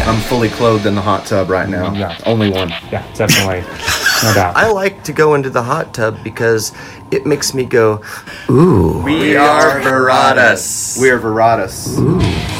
I'm fully clothed in the hot tub right now. Yeah. Only one. Yeah, definitely. No doubt. I like to go into the hot tub because it makes me go, ooh. We are Veratus. We are Veratus. Ooh.